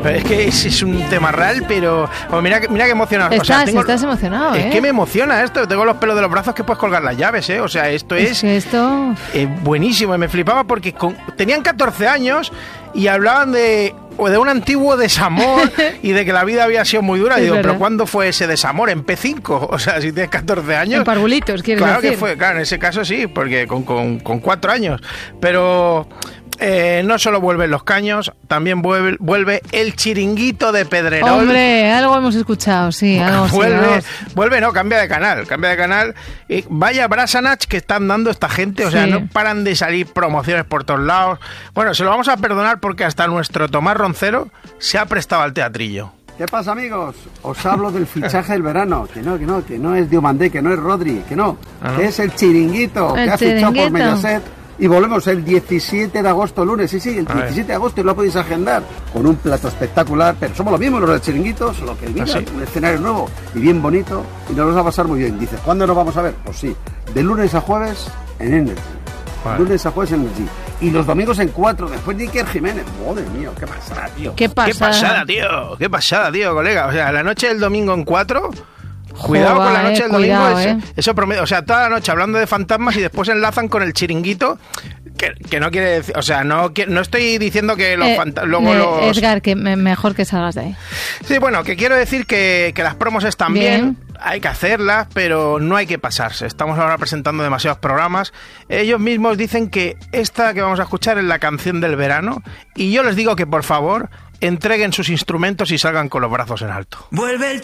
Pero es que es un tema real, pero mira que emocionado. Estás emocionado, Es que me emociona esto. Tengo los pelos de los brazos que puedes colgar las llaves, ¿eh? O sea, esto es buenísimo. Y me flipaba porque tenían 14 años y hablaban de un antiguo desamor y de que la vida había sido muy dura. Y digo, ¿pero cuándo fue ese desamor? ¿En P5? O sea, si tienes 14 años... En parvulitos, ¿quieres decir? Claro que fue, claro, en ese caso sí, porque con 4 años. Pero... no solo vuelven los caños, también vuelve el chiringuito de Pedrerol. Hombre, algo hemos escuchado, sí. Algo Cambia de canal. Y vaya brasanach que están dando esta gente, o sea, no paran de salir promociones por todos lados. Bueno, se lo vamos a perdonar porque hasta nuestro Tomás Roncero se ha prestado al teatrillo. ¿Qué pasa, amigos? Os hablo del fichaje del verano. Que no es Diomandé, que no es Rodri, que que es el chiringuito que ha fichado por Mediaset. Y volvemos el 17 de agosto, lunes, sí, el 17 de agosto, y lo podéis agendar con un plato espectacular, pero somos los mismos los del chiringuito, solo que mira, un escenario nuevo y bien bonito, y nos va a pasar muy bien. Dices, ¿cuándo nos vamos a ver? Pues sí, de lunes a jueves en Energy. Lunes a jueves en Energy. Y los domingos en 4, después de Iker Jiménez. Madre mía, qué pasada, tío. Qué pasada, tío, colega. O sea, la noche del domingo en 4... Cuidado con la noche del domingo, eso promedio. O sea, toda la noche hablando de fantasmas y después enlazan con el chiringuito, que no quiere decir, o sea, no estoy diciendo que los fantasmas... Edgar, que mejor que salgas de ahí. Sí, bueno, que quiero decir que las promos están bien, hay que hacerlas, pero no hay que pasarse. Estamos ahora presentando demasiados programas. Ellos mismos dicen que esta que vamos a escuchar es la canción del verano, y yo les digo que por favor entreguen sus instrumentos y salgan con los brazos en alto. Vuelve el